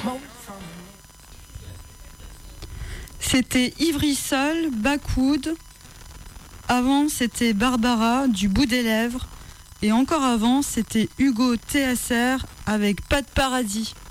C'était Ivry-Sol, Backwood. Avant, c'était Barbara, du bout des lèvres. Et encore avant, c'était Hugo TSR avec Pas de paradis.